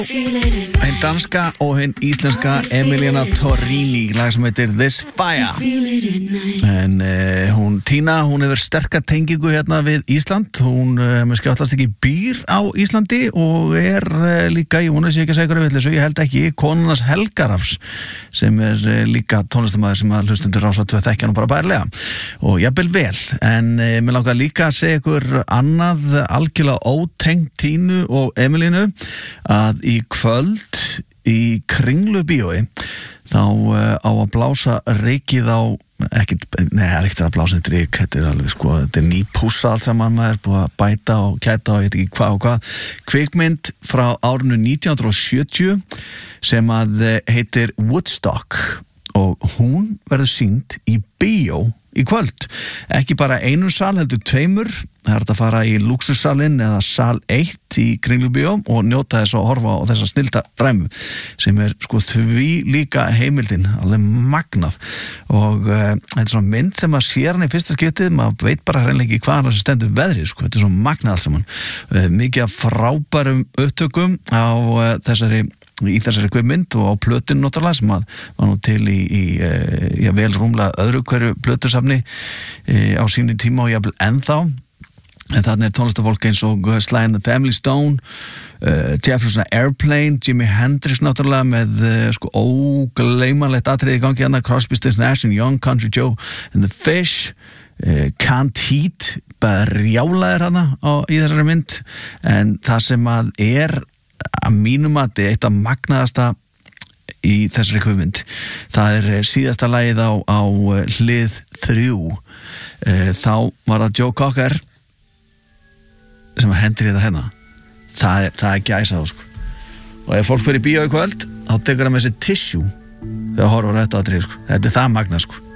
Hinn danska og hinn íslenska Emiliana Torrini, lag sem heitir This Fire. En hún Tína, hún hefur sterka tengingu hérna við Ísland. Hún skjáttast ekki býr á Íslandi og líka, ég vona sé ekki að segja hverju villis, ég held ekki, konunars Helgarafs sem líka tónlistamæður sem að hlustundur Rás á 2 þekkja nú bara bærilega og jafnvel vel. En mér langar líka að segja ykkur annað algjörlega ótengt Tínu og Emilínu að í kvöld í Kringlu bíói þá á að blása reykið á ekkert að blása þetta reyk, þetta alveg þetta nýpússa allt saman, maður búið að bæta og kæta og ég veit ekki hvað og hvað, kvikmynd frá árinu 1970 sem að heitir Woodstock og hún verður sýnd í bíó í kvöld, ekki bara einum sal heldur tveimur, það hægt að fara í luxussalinn eða sal 1 í Kringlubíó og njóta þess að horfa á þessa snilda ræmu sem því líka heimildin alveg magnað og þetta svona mynd sem að sér hann í fyrsta skiptið, maður veit bara hreinlega ekki hvað hann sem stendur veðrið, þetta svo magnað allt saman, mikið af frábærum upptökum á í þessari kvikmynd og á plötun náttúrulega sem var nú til í vel rúmlega öðru hverju plötusafni á sínu tíma og jafnvel ennþá en þannig tónlistafólk eins og Sly and the Family Stone, Jefferson Airplane, Jimi Hendrix náttúrulega með ógleymanlegt atriði í gangi hérna, Crosby, Stills Nash and Young, Country Joe and the Fish, Canned Heat, bara rjálaðir hana í þessari mynd en það sem að mínum að þetta eitt af magnaðasta í þessari kvikmynd það síðasta lagið á hlið 3 þá var það Joe Cocker sem hendir þetta hérna það gæsað og ef fólk fyrir bíó í kvöld þá tekur það með sér tissue þegar horfur þetta atriði þetta það magnað